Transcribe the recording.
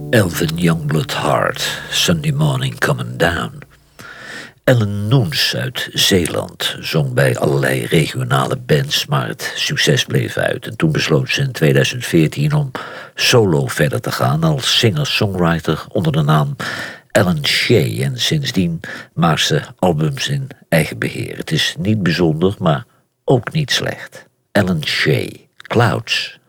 Elvin Youngblood Hart, Sunday Morning Coming Down. Ellen Noens uit Zeeland zong bij allerlei regionale bands, maar het succes bleef uit. En toen besloot ze in 2014 om solo verder te gaan als singer-songwriter onder de naam Ellen Shea. En sindsdien maakt ze albums in eigen beheer. Het is niet bijzonder, maar ook niet slecht. Ellen Shea, Clouds.